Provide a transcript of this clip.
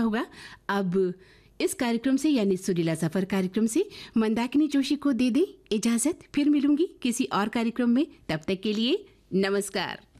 होगा। अब इस कार्यक्रम से यानी सुरीला सफर कार्यक्रम से मंदाकिनी जोशी को दे दें इजाजत। फिर मिलूंगी किसी और कार्यक्रम में, तब तक के लिए नमस्कार।